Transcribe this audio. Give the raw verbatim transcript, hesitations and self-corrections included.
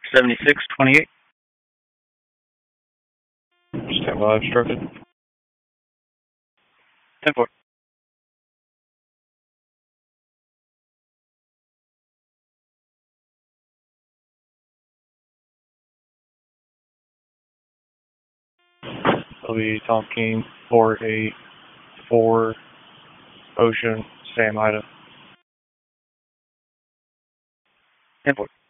seventy-six twenty-eight. Stand by, obstructed. ten four. It'll be Tom King, four eight four, Ocean, Sam Ida. ten four.